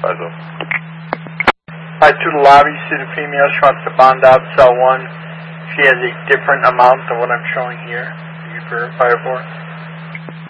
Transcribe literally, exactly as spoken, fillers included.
Fizo. Alright, to the lobby, see the female, she wants to bond out cell one. She has a different amount than what I'm showing here. You verify her for?